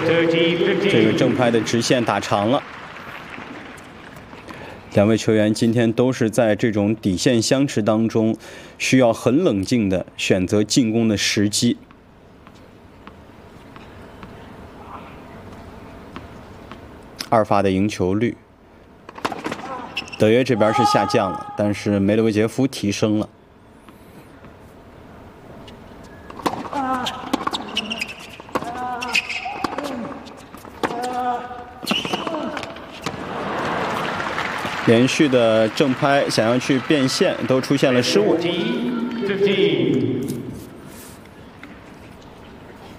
这个正拍的直线打长了。两位球员今天都是在这种底线相持当中，需要很冷静的选择进攻的时机。2发的赢球率，德约这边是下降了，但是梅德韦杰夫提升了。连续的正拍想要去变线，都出现了失误。